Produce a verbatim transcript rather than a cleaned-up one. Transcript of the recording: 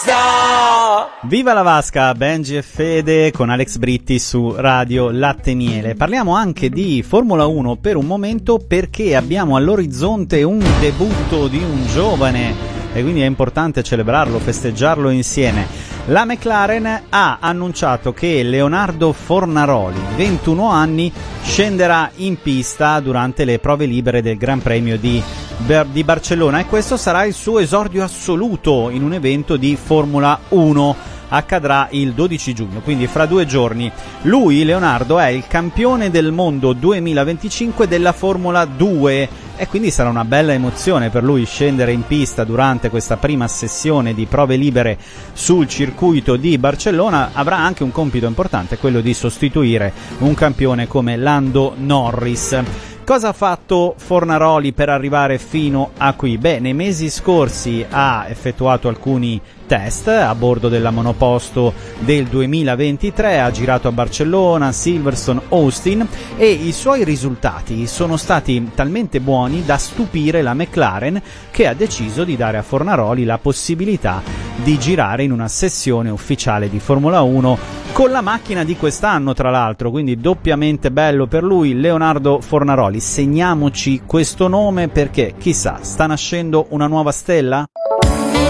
Basta! Viva la Vasca, Benji e Fede con Alex Britti su Radio Latte Miele. Parliamo anche di Formula uno per un momento perché abbiamo all'orizzonte un debutto di un giovane e quindi è importante celebrarlo, festeggiarlo insieme. La McLaren ha annunciato che Leonardo Fornaroli, ventuno anni, scenderà in pista durante le prove libere del Gran Premio di, di Barcellona e questo sarà il suo esordio assoluto in un evento di Formula uno. Accadrà il dodici giugno, quindi fra due giorni. Lui, Leonardo, è il campione del mondo duemilaventicinque della Formula due e quindi sarà una bella emozione per lui scendere in pista durante questa prima sessione di prove libere sul circuito di Barcellona. Avrà anche un compito importante, quello di sostituire un campione come Lando Norris. Cosa ha fatto Fornaroli per arrivare fino a qui? Beh, nei mesi scorsi ha effettuato alcuni test a bordo della monoposto del duemilaventitré, ha girato a Barcellona, Silverstone, Austin e i suoi risultati sono stati talmente buoni da stupire la McLaren, che ha deciso di dare a Fornaroli la possibilità di girare in una sessione ufficiale di Formula uno con la macchina di quest'anno, tra l'altro, quindi doppiamente bello per lui. Leonardo Fornaroli, segniamoci questo nome perché chissà, sta nascendo una nuova stella?